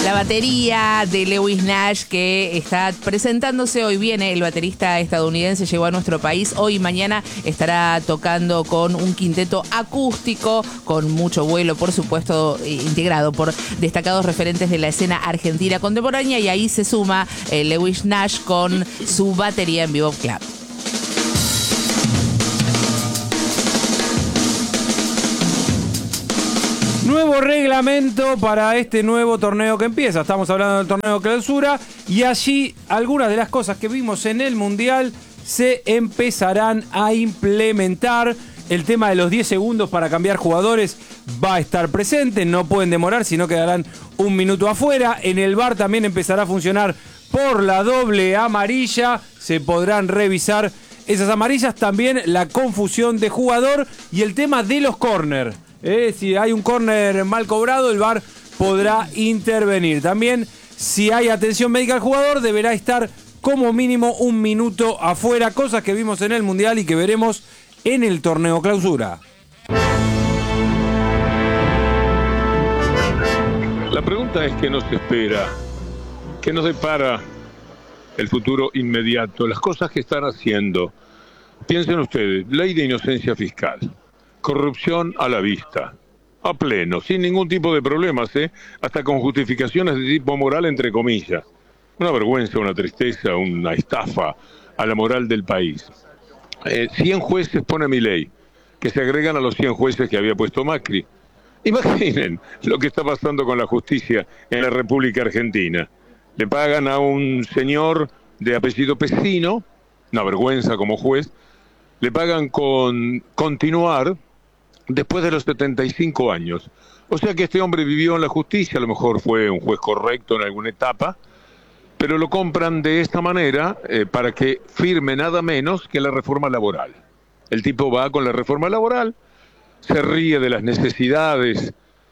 La batería de Lewis Nash, que está presentándose hoy, viene el baterista estadounidense, llegó a nuestro país. Hoy y mañana estará tocando con un quinteto acústico, con mucho vuelo, por supuesto, integrado por destacados referentes de la escena argentina contemporánea. Y ahí se suma Lewis Nash con su batería en Bebop Club. Nuevo reglamento para este nuevo torneo que empieza. Estamos hablando del torneo clausura y allí algunas de las cosas que vimos en el Mundial se empezarán a implementar. El tema de los 10 segundos para cambiar jugadores va a estar presente, no pueden demorar, si no quedarán un minuto afuera. En el VAR también empezará a funcionar por la doble amarilla, se podrán revisar esas amarillas, también la confusión de jugador y el tema de los córner. Si hay un córner mal cobrado, el VAR podrá intervenir. También, si hay atención médica al jugador, deberá estar como mínimo un minuto afuera, cosas que vimos en el Mundial y que veremos en el torneo clausura. La pregunta es qué nos espera, qué nos depara el futuro inmediato, las cosas que están haciendo. Piensen ustedes, ley de inocencia fiscal. Corrupción a la vista, a pleno, sin ningún tipo de problemas, hasta con justificaciones de tipo moral, entre comillas. Una vergüenza, una tristeza, una estafa a la moral del país. 100 jueces pone Milei, que se agregan a los 100 jueces que había puesto Macri. Imaginen lo que está pasando con la justicia en la República Argentina. Le pagan a un señor de apellido Pesino, una vergüenza como juez, le pagan con continuar después de los 75 años. O sea que este hombre vivió en la justicia, a lo mejor fue un juez correcto en alguna etapa, pero lo compran de esta manera para que firme nada menos que la reforma laboral. El tipo va con la reforma laboral, se ríe de las necesidades,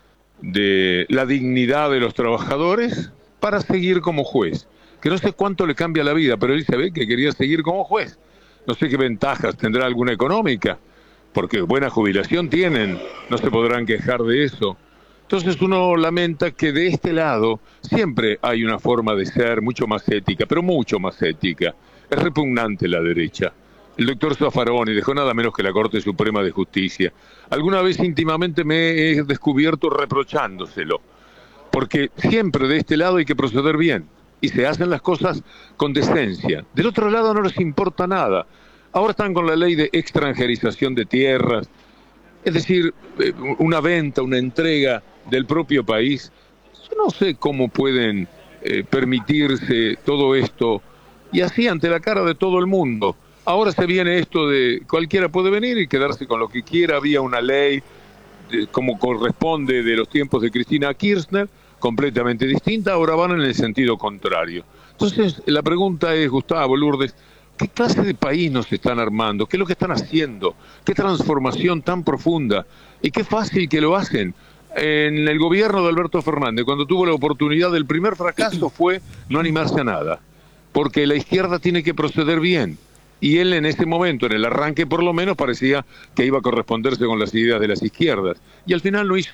de la dignidad de los trabajadores, para seguir como juez. Que no sé cuánto le cambia la vida, pero él se ve que quería seguir como juez. No sé qué ventajas tendrá alguna económica, porque buena jubilación tienen, no se podrán quejar de eso. Entonces uno lamenta que de este lado siempre hay una forma de ser mucho más ética, pero mucho más ética. Es repugnante la derecha. El doctor Zaffaroni dejó nada menos que la Corte Suprema de Justicia. Alguna vez íntimamente me he descubierto reprochándoselo, porque siempre de este lado hay que proceder bien, y se hacen las cosas con decencia. Del otro lado no les importa nada. Ahora están con la ley de extranjerización de tierras, es decir, una venta, una entrega del propio país. Yo no sé cómo pueden permitirse todo esto, y así ante la cara de todo el mundo. Ahora se viene esto de cualquiera puede venir y quedarse con lo que quiera. Había una ley, como corresponde, de los tiempos de Cristina Kirchner, completamente distinta. Ahora van en el sentido contrario. Entonces, la pregunta es, Gustavo, Lourdes, ¿qué clase de país nos están armando? ¿Qué es lo que están haciendo? ¿Qué transformación tan profunda? Y qué fácil que lo hacen. En el gobierno de Alberto Fernández, cuando tuvo la oportunidad, el primer fracaso fue no animarse a nada, porque la izquierda tiene que proceder bien. Y él en ese momento, en el arranque por lo menos, parecía que iba a corresponderse con las ideas de las izquierdas. Y al final no hizo.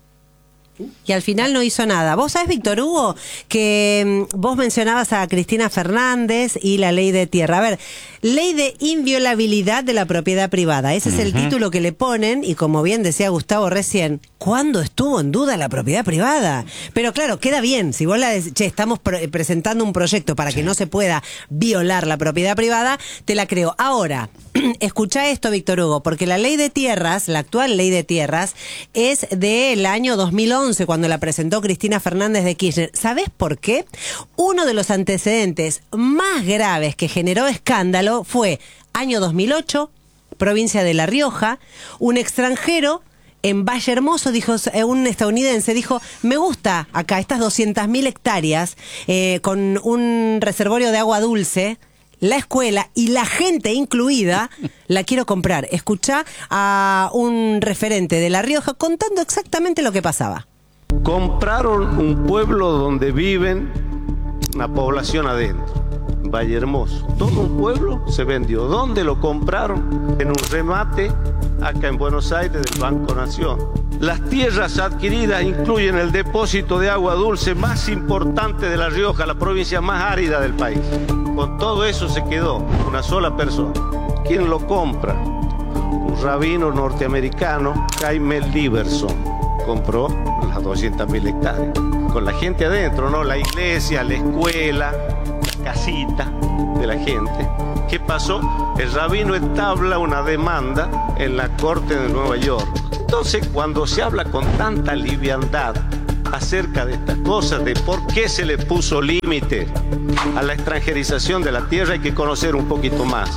Y al final no hizo nada. Vos sabés, Víctor Hugo, que vos mencionabas a Cristina Fernández y la ley de tierra. A ver, ley de inviolabilidad de la propiedad privada. Ese es el título que le ponen y, como bien decía Gustavo recién, ¿cuándo estuvo en duda la propiedad privada? Pero claro, queda bien. Si vos la decís, che, estamos presentando un proyecto para que no se pueda violar la propiedad privada, te la creo. Ahora, escuchá esto, Víctor Hugo, porque la ley de tierras, la actual ley de tierras, es del año 2011, cuando la presentó Cristina Fernández de Kirchner. ¿Sabés por qué? Uno de los antecedentes más graves que generó escándalo fue año 2008, provincia de La Rioja, un extranjero en Valle Hermoso, dijo, un estadounidense dijo, me gusta acá estas 200.000 hectáreas con un reservorio de agua dulce, la escuela y la gente incluida, la quiero comprar. Escuchá a un referente de La Rioja contando exactamente lo que pasaba. Compraron un pueblo donde viven una población adentro, Valle Hermoso. Todo un pueblo se vendió. ¿Dónde lo compraron? En un remate acá en Buenos Aires del Banco Nación. Las tierras adquiridas incluyen el depósito de agua dulce más importante de La Rioja, la provincia más árida del país. Con todo eso se quedó una sola persona. ¿Quién lo compra? Un rabino norteamericano, Jaime Liberson, compró las 200.000 hectáreas. Con la gente adentro, ¿no? La iglesia, la escuela, la casita de la gente. ¿Qué pasó? El rabino entabla una demanda en la corte de Nueva York. Entonces, cuando se habla con tanta liviandad acerca de estas cosas, de por qué se le puso límite a la extranjerización de la tierra, hay que conocer un poquito más.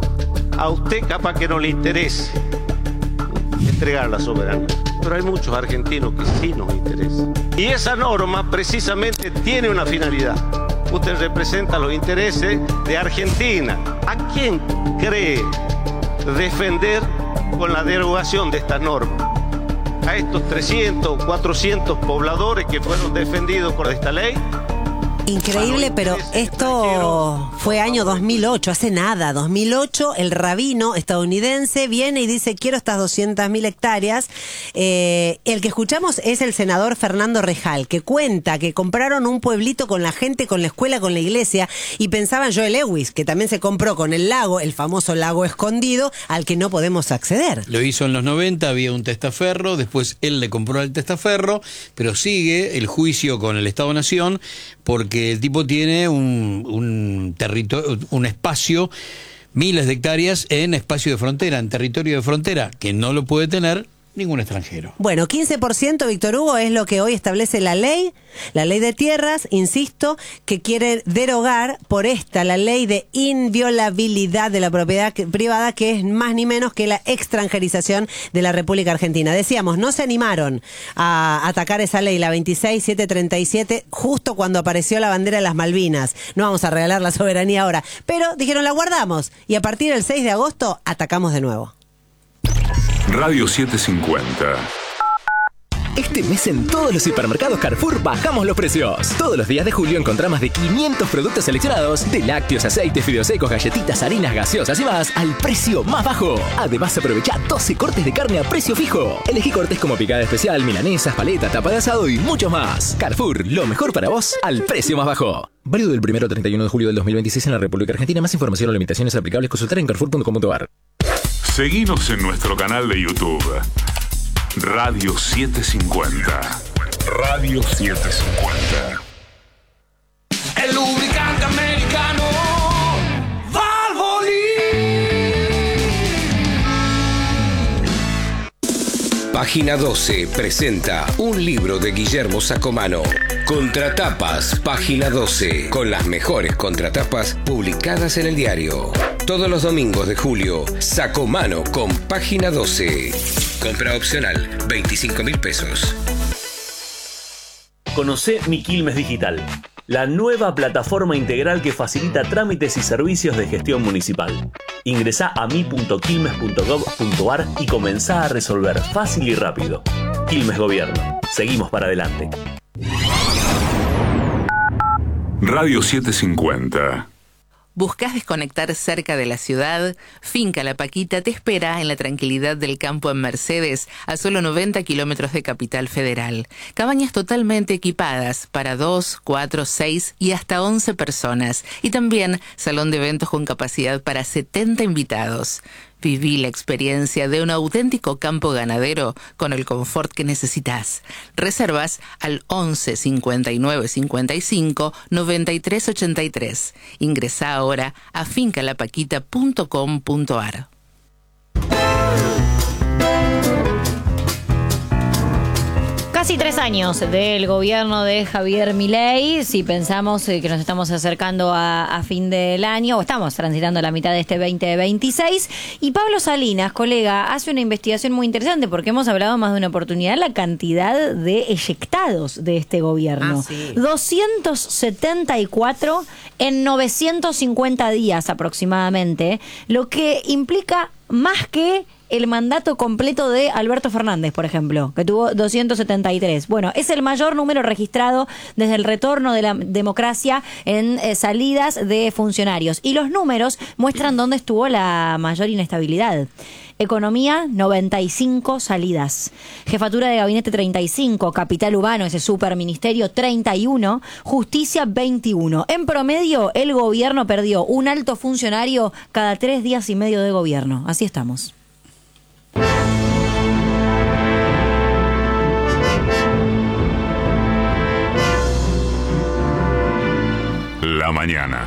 A usted capaz que no le interese entregar la soberanía, pero hay muchos argentinos que sí nos interesa. Y esa norma precisamente tiene una finalidad. Usted representa los intereses de Argentina. ¿A quién cree defender con la derogación de esta norma? ¿A estos 300 o 400 pobladores que fueron defendidos por esta ley? Increíble, pero esto fue año 2008, hace nada, 2008, el rabino estadounidense viene y dice, quiero estas 200.000 hectáreas. El que escuchamos es el senador Fernando Rejal, que cuenta que compraron un pueblito con la gente, con la escuela, con la iglesia, y pensaban Joe Lewis, que también se compró con el lago, el famoso lago escondido, al que no podemos acceder. Lo hizo en los 90, había un testaferro, después él le compró el testaferro, pero sigue el juicio con el Estado-Nación, porque el tipo tiene un territorio, un espacio, miles de hectáreas en espacio de frontera, en territorio de frontera, que no lo puede tener ningún extranjero. Bueno, 15%, Víctor Hugo, es lo que hoy establece la ley de tierras, insisto, que quiere derogar por la ley de inviolabilidad de la propiedad privada, que es más ni menos que la extranjerización de la República Argentina. Decíamos, no se animaron a atacar esa ley, la 26737, justo cuando apareció la bandera de las Malvinas. No vamos a regalar la soberanía ahora, pero dijeron, la guardamos, y a partir del 6 de agosto atacamos de nuevo. Radio 750. Este mes en todos los supermercados Carrefour bajamos los precios. Todos los días de julio encontrá más de 500 productos seleccionados, de lácteos, aceites, fideos secos, galletitas, harinas, gaseosas y más, al precio más bajo. Además, aprovecha 12 cortes de carne a precio fijo. Elegí cortes como picada especial, milanesas, paleta, tapa de asado y mucho más. Carrefour, lo mejor para vos al precio más bajo. Válido del 1 al 31 de julio del 2026 en la República Argentina. Más información o limitaciones aplicables consultar en carrefour.com.ar. Seguinos en nuestro canal de YouTube. Radio 750. Radio 750. El lubricante americano Valvoline. Página 12 presenta un libro de Guillermo Sacomano. Contratapas, página 12, con las mejores contratapas publicadas en el diario. Todos los domingos de julio, Sacomano con página 12. Compra opcional, 25.000 pesos. Conocé Mi Quilmes Digital, la nueva plataforma integral que facilita trámites y servicios de gestión municipal. Ingresá a mi.quilmes.gov.ar y comenzá a resolver fácil y rápido. Quilmes Gobierno. Seguimos para adelante. Radio 750. ¿Buscas desconectar cerca de la ciudad? Finca La Paquita te espera en la tranquilidad del campo en Mercedes, a solo 90 kilómetros de Capital Federal. Cabañas totalmente equipadas para 2, 4, 6 y hasta 11 personas. Y también salón de eventos con capacidad para 70 invitados. Viví la experiencia de un auténtico campo ganadero con el confort que necesitas. Reservas al 11 59 55 93 83. Ingresá ahora a fincalapaquita.com.ar. Casi 3 años del gobierno de Javier Milei. Si pensamos que nos estamos acercando a fin del año, o estamos transitando la mitad de este 2026, y Pablo Salinas, colega, hace una investigación muy interesante, porque hemos hablado más de una oportunidad la cantidad de eyectados de este gobierno. Sí. 274 en 950 días aproximadamente, lo que implica más que el mandato completo de Alberto Fernández, por ejemplo, que tuvo 273. Bueno, es el mayor número registrado desde el retorno de la democracia en salidas de funcionarios. Y los números muestran dónde estuvo la mayor inestabilidad. Economía, 95 salidas. Jefatura de Gabinete, 35. Capital Urbano, ese superministerio, 31. Justicia, 21. En promedio, el gobierno perdió un alto funcionario cada 3 días y medio de gobierno. Así estamos. La mañana.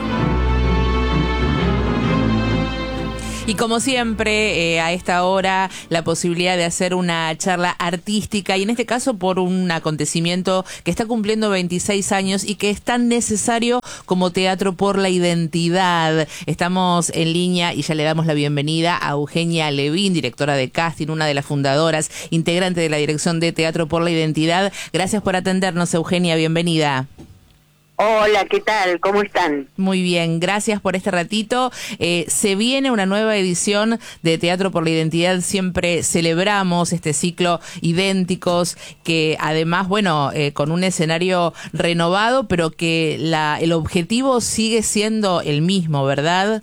Y como siempre, a esta hora, la posibilidad de hacer una charla artística, y en este caso por un acontecimiento que está cumpliendo 26 años y que es tan necesario como Teatro por la Identidad. Estamos en línea y ya le damos la bienvenida a Eugenia Levin, directora de casting, una de las fundadoras, integrante de la dirección de Teatro por la Identidad. Gracias por atendernos, Eugenia, bienvenida. Hola, ¿qué tal? ¿Cómo están? Muy bien, gracias por este ratito. Se viene una nueva edición de Teatro por la Identidad. Siempre celebramos este ciclo Idénticos, que además, bueno, con un escenario renovado, pero que el objetivo sigue siendo el mismo, ¿verdad?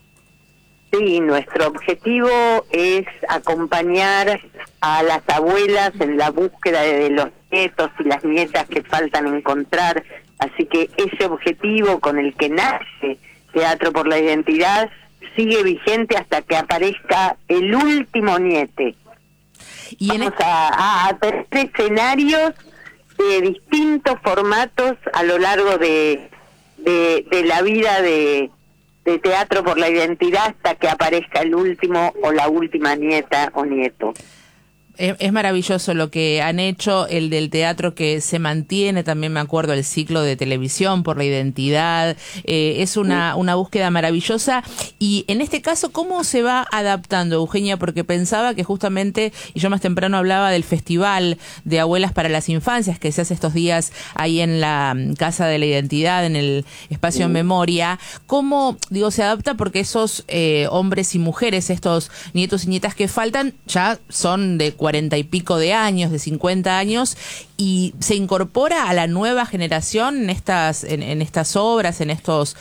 Sí, nuestro objetivo es acompañar a las abuelas en la búsqueda de los nietos y las nietas que faltan encontrar. Así que ese objetivo con el que nace Teatro por la Identidad sigue vigente hasta que aparezca el último niete. Y vamos a tener escenarios de distintos formatos a lo largo de la vida de Teatro por la Identidad hasta que aparezca el último o la última nieta o nieto. Es maravilloso lo que han hecho, el del teatro que se mantiene, también me acuerdo el ciclo de televisión por la identidad, es una búsqueda maravillosa. Y en este caso, ¿cómo se va adaptando, Eugenia? Porque pensaba que justamente, y yo más temprano hablaba del Festival de Abuelas para las Infancias, que se hace estos días ahí en la Casa de la Identidad, en el espacio en memoria. ¿Cómo, digo, se adapta? Porque esos hombres y mujeres, estos nietos y nietas que faltan, ya son de 40 y pico de años, de 50 años, y se incorpora a la nueva generación en estas obras, en estos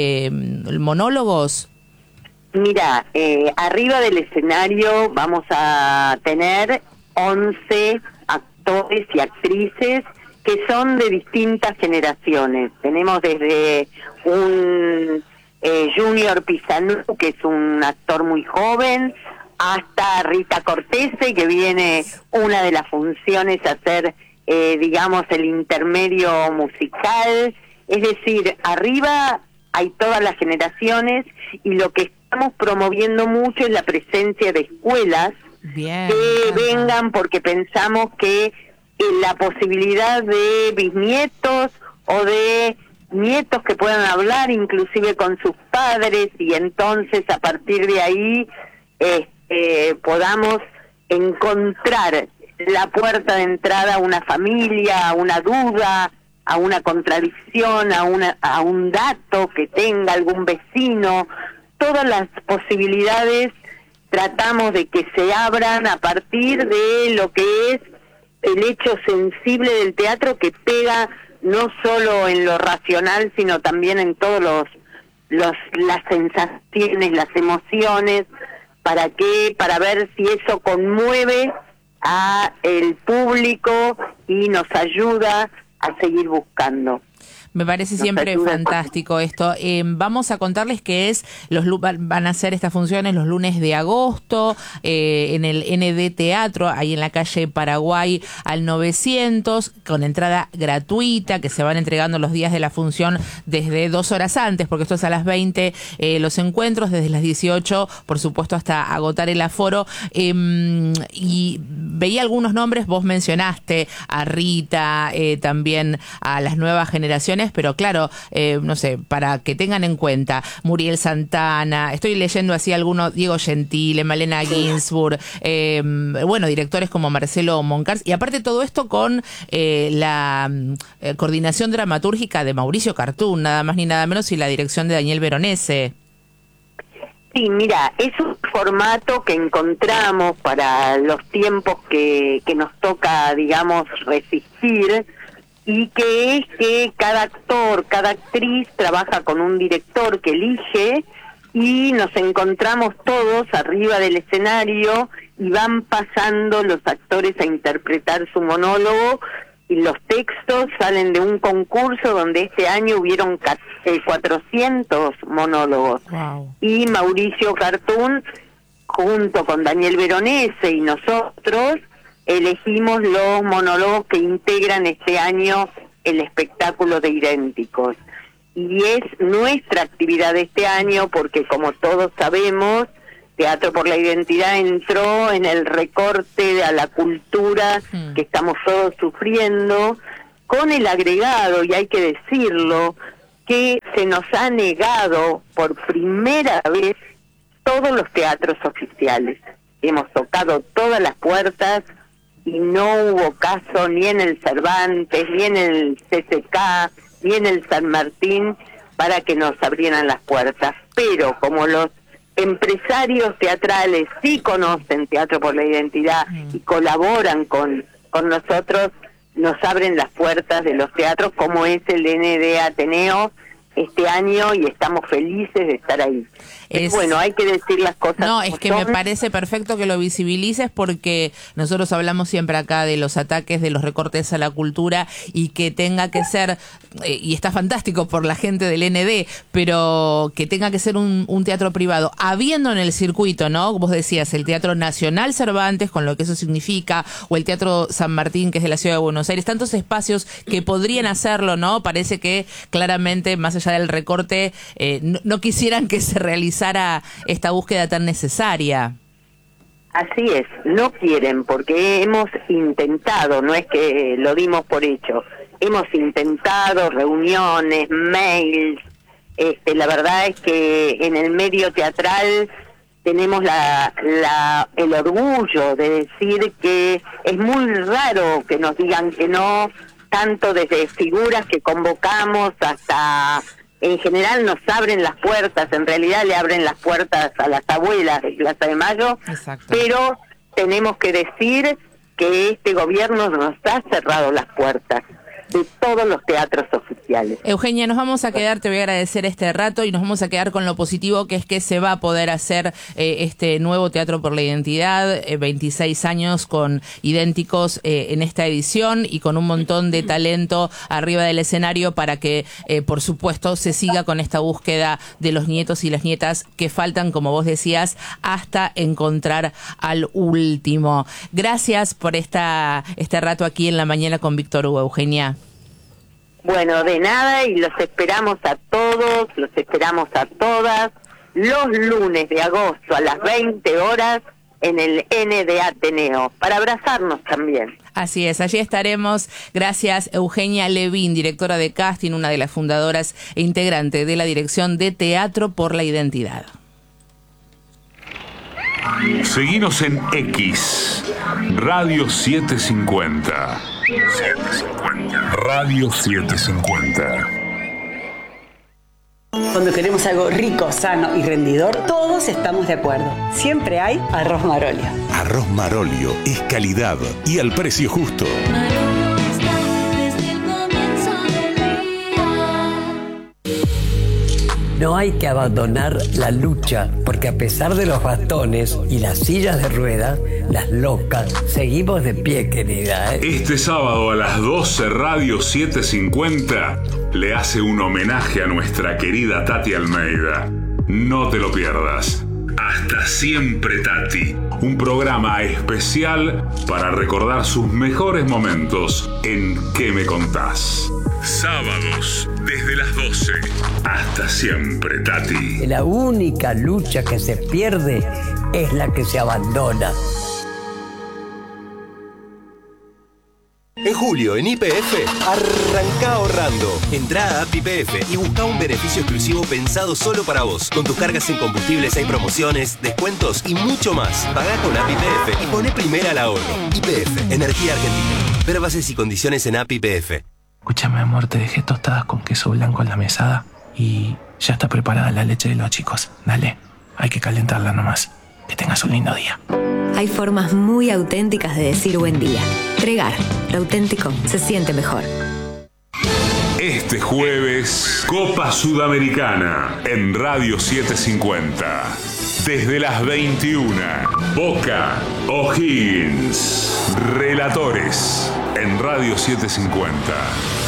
monólogos. Mira, arriba del escenario vamos a tener 11 actores y actrices que son de distintas generaciones. Tenemos desde un Junior Pisanu, que es un actor muy joven, hasta Rita Cortese, que viene una de las funciones a hacer, digamos, el intermedio musical. Es decir, arriba hay todas las generaciones y lo que estamos promoviendo mucho es la presencia de escuelas que vengan, porque pensamos que la posibilidad de bisnietos o de nietos que puedan hablar inclusive con sus padres, y entonces a partir de ahí podamos encontrar la puerta de entrada a una familia, a una duda, a una contradicción, a un dato que tenga algún vecino. Todas las posibilidades tratamos de que se abran a partir de lo que es el hecho sensible del teatro, que pega no solo en lo racional, sino también en todos las sensaciones, las emociones. ¿Para qué? Para ver si eso conmueve a el público y nos ayuda a seguir buscando. Me parece siempre fantástico esto. Vamos a contarles que van a ser estas funciones los lunes de agosto en el ND Teatro, ahí en la calle Paraguay al 900, con entrada gratuita, que se van entregando los días de la función desde 2 horas antes, porque esto es a las 20 los encuentros, desde las 18, por supuesto, hasta agotar el aforo. Y veía algunos nombres, vos mencionaste a Rita, también a las nuevas generaciones, pero claro, no sé, para que tengan en cuenta, Muriel Santana, estoy leyendo así algunos, Diego Gentile, Malena Ginsburg, bueno, directores como Marcelo Moncars, y aparte todo esto con la coordinación dramatúrgica de Mauricio Cartún, nada más ni nada menos, y la dirección de Daniel Veronese. Sí, mira, es un formato que encontramos para los tiempos que nos toca, digamos, resistir, y que es que cada actor, cada actriz trabaja con un director que elige y nos encontramos todos arriba del escenario y van pasando los actores a interpretar su monólogo, y los textos salen de un concurso donde este año hubieron 400 monólogos. Wow. Y Mauricio Cartún, junto con Daniel Veronese y nosotros, elegimos los monólogos que integran este año el espectáculo de Idénticos. Y es nuestra actividad de este año porque, como todos sabemos, Teatro por la Identidad entró en el recorte a la cultura que estamos todos sufriendo, con el agregado, y hay que decirlo, que se nos ha negado por primera vez todos los teatros oficiales. Hemos tocado todas las puertas y no hubo caso ni en el Cervantes, ni en el CCK, ni en el San Martín para que nos abrieran las puertas. Pero como los empresarios teatrales sí conocen Teatro por la Identidad y colaboran con nosotros, nos abren las puertas de los teatros, como es el ND Ateneo este año, y estamos felices de estar ahí. Bueno, hay que decir las cosas. No, es que me parece perfecto que lo visibilices, porque nosotros hablamos siempre acá de los ataques, de los recortes a la cultura, y que tenga que ser, y está fantástico por la gente del ND, pero que tenga que ser un teatro privado, habiendo en el circuito, ¿no? Vos decías, el Teatro Nacional Cervantes, con lo que eso significa, o el Teatro San Martín, que es de la Ciudad de Buenos Aires, tantos espacios que podrían hacerlo, ¿no? Parece que claramente, más allá del recorte, no quisieran que se realizara esta búsqueda tan necesaria. Así es, no quieren, porque hemos intentado, no es que lo dimos por hecho, hemos intentado reuniones, mails, la verdad es que en el medio teatral tenemos el orgullo de decir que es muy raro que nos digan que no, tanto desde figuras que convocamos hasta... En general nos abren las puertas, en realidad le abren las puertas a las abuelas de Plaza de Mayo. Exacto. Pero tenemos que decir que este gobierno nos ha cerrado las puertas de todos los teatros oficiales. Eugenia, nos vamos a quedar, te voy a agradecer este rato, y nos vamos a quedar con lo positivo, que es que se va a poder hacer este nuevo Teatro por la Identidad, 26 años con Idénticos en esta edición, y con un montón de talento arriba del escenario para que, por supuesto, se siga con esta búsqueda de los nietos y las nietas que faltan, como vos decías, hasta encontrar al último. Gracias por este rato aquí en La Mañana con Víctor Hugo, Eugenia. Bueno, de nada, y los esperamos a todos, los esperamos a todas, los lunes de agosto a las 20 horas en el ND Ateneo, para abrazarnos también. Así es, allí estaremos. Gracias, Eugenia Levín, directora de casting, una de las fundadoras e integrante de la dirección de Teatro por la Identidad. Seguinos en X, Radio 750. Radio 750. Cuando queremos algo rico, sano y rendidor, todos estamos de acuerdo. Siempre hay Arroz Marolio. Arroz Marolio es calidad y al precio justo. No hay que abandonar la lucha, porque a pesar de los bastones y las sillas de ruedas, las locas, seguimos de pie, querida. Este sábado a las 12, Radio 750 le hace un homenaje a nuestra querida Tati Almeida. No te lo pierdas. Hasta siempre, Tati. Un programa especial para recordar sus mejores momentos en ¿Qué me contás? Sábados, desde las 12. Hasta siempre, Tati. La única lucha que se pierde es la que se abandona. En julio, en YPF, arranca ahorrando. Entrá a App YPF y busca un beneficio exclusivo pensado solo para vos. Con tus cargas en combustibles hay promociones, descuentos y mucho más. Pagá con App YPF y poné primera al ahorro. YPF, Energía Argentina. Ver bases y condiciones en App YPF. Escúchame, amor, te dejé tostadas con queso blanco en la mesada y ya está preparada la leche de los chicos. Dale, hay que calentarla nomás. Que tengas un lindo día. Hay formas muy auténticas de decir buen día. Tregar, lo auténtico se siente mejor. Este jueves, Copa Sudamericana en Radio 750. Desde las 21, Boca O'Higgins. Relatores en Radio 750.